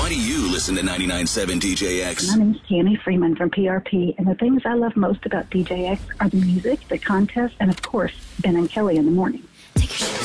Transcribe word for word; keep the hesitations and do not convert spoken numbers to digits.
Why do you listen to ninety-nine point seven D J X? My name's Tammy Freeman from P R P, and the things I love most about D J X are the music, the contest, and of course, Ben and Kelly in the morning. Take your shoes